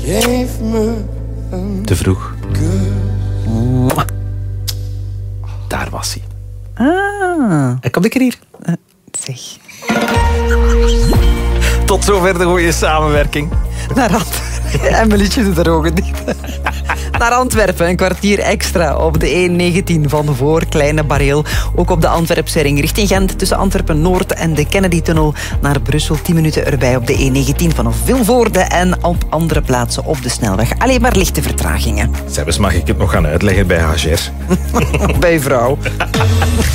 Te vroeg. Daar was hij. En kom ik er hier. Zeg. Tot zover de goede samenwerking. Naar Antwerpen. Emmelietje doet er ook niet. Naar Antwerpen, een kwartier extra op de E19 van voor Kleine Bareel. Ook op de Antwerpse ring richting Gent tussen Antwerpen-Noord en de Kennedy-tunnel naar Brussel. 10 minuten erbij op de E19 vanaf Vilvoorde en op andere plaatsen op de snelweg. Alleen maar lichte vertragingen. Zelfs mag ik het nog gaan uitleggen bij Hager. Bij vrouw.